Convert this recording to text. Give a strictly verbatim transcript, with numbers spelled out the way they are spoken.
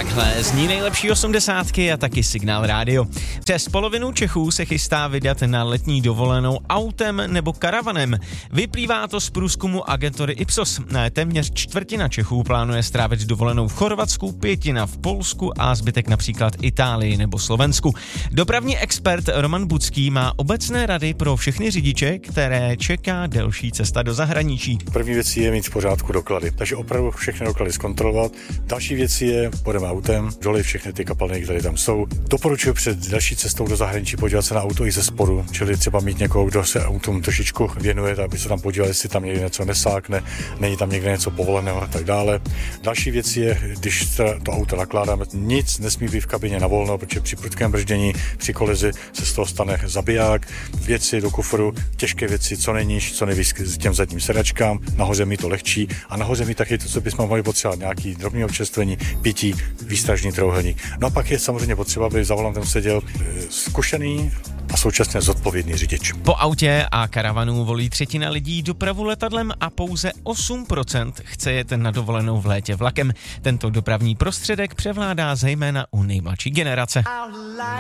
Takhle zní nejlepší osmdesátky a taky Signál rádio. Přes polovinu Čechů se chystá vydat na letní dovolenou autem nebo karavanem. Vyplývá to z průzkumu agentury Ipsos. Téměř čtvrtina Čechů plánuje strávit dovolenou v Chorvatsku, pětina v Polsku a zbytek například Itálii nebo Slovensku. Dopravní expert Roman Bucký má obecné rady pro všechny řidiče, které čeká delší cesta do zahraničí. První věc je mít v pořádku doklady, takže opravdu všechny doklady zkontrolovat. Další věc je, půjdeme autem, dolit všechny ty kapalny, které tam jsou. Doporučuji před další cestou do zahraničí podívat se na auto i ze spodu, čili třeba mít někoho, kdo se autům trošičku věnuje, aby se tam podíval, jestli tam někde něco nesákne, není tam někde něco povoleného a tak dále. Další věc je, když to auto nakládáme, nic nesmí být v kabině na volno, protože při prudkém brždění, při kolizi se z toho stane zabiják. Věci do kufru, těžké věci, co nejníž, co nejvíc k těm zadním sedačkám, nahoře mi to lehčí a nahoře mi taky to, co bychom mohli potřebovat, nějaký drobný občerstvení, pití, výstražný trouhelník. No a pak je samozřejmě potřeba, aby za volantem seděl zkušený a současně zodpovědný řidič. Po autě a karavanu volí třetina lidí dopravu letadlem a pouze osm procent chce jet na dovolenou v létě vlakem. Tento dopravní prostředek převládá zejména u nejmladší generace.